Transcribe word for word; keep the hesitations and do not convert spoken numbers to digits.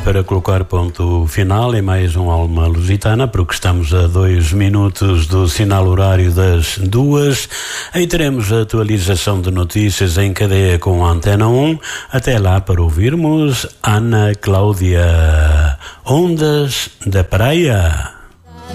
para colocar ponto final em mais um Alma Lusitana, porque estamos a dois minutos do sinal horário das duas. Aí teremos a atualização de notícias em cadeia com a Antena um. Até lá para ouvirmos Ana Cláudia. Ondas da Praia.